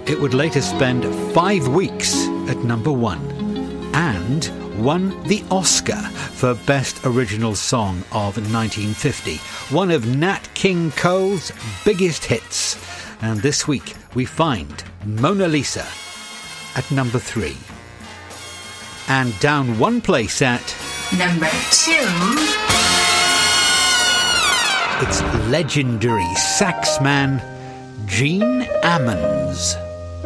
It would later spend 5 weeks at number 1 and won the Oscar for Best Original Song of 1950, one of Nat King Cole's biggest hits. And this week we find Mona Lisa at number 3. And down one place at number 2. It's legendary saxman Gene Ammons.